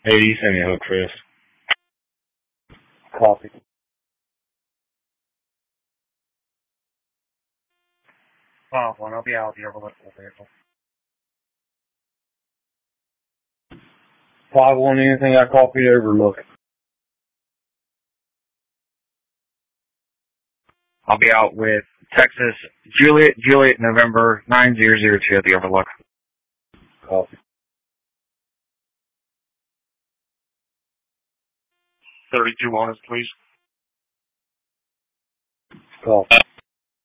Hey, you send me a hook, Chris. Copy. 1, I'll be out here with the vehicle. 5-1, anything I copied overlook. I'll be out with Texas Juliet, November 9002 at the Overlook. Copy. 32 on us, please. Copy.